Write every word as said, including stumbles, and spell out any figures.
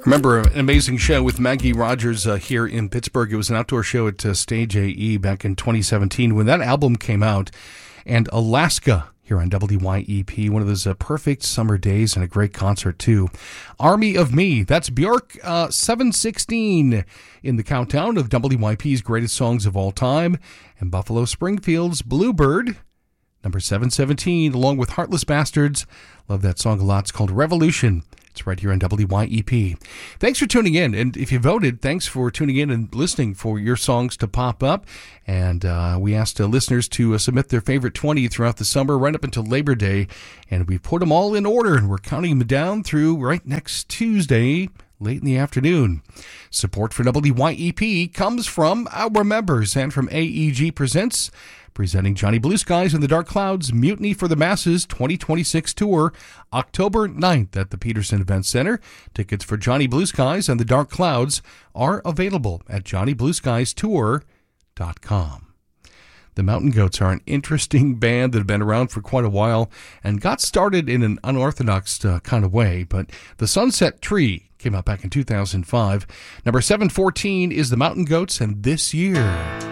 Remember an amazing show with Maggie Rogers uh, here in Pittsburgh. It was an outdoor show at uh, Stage A E back in twenty seventeen when that album came out. And Alaska here on W Y E P, one of those uh, perfect summer days and a great concert too. Army of Me, that's Bjork, uh, seven sixteen in the countdown of W Y P's greatest songs of all time. And Buffalo Springfield's Bluebird, number seven seventeen, along with Heartless Bastards. Love that song a lot. It's called Revolution. It's right here on W Y E P. Thanks for tuning in. And if you voted, thanks for tuning in and listening for your songs to pop up. And uh, we asked uh, listeners to uh, submit their favorite twenty throughout the summer, right up until Labor Day. And we put them all in order, and we're counting them down through right next Tuesday, late in the afternoon. Support for W Y E P comes from our members and from A E G Presents, presenting Johnny Blue Skies and the Dark Clouds Mutiny for the Masses twenty twenty-six tour, October ninth at the Peterson Event Center. Tickets for Johnny Blue Skies and the Dark Clouds are available at johnny blue skies tour dot com. The Mountain Goats are an interesting band that have been around for quite a while and got started in an unorthodox uh, kind of way, but the Sunset Tree came out back in two thousand five. Number seven fourteen is the Mountain Goats, and This Year.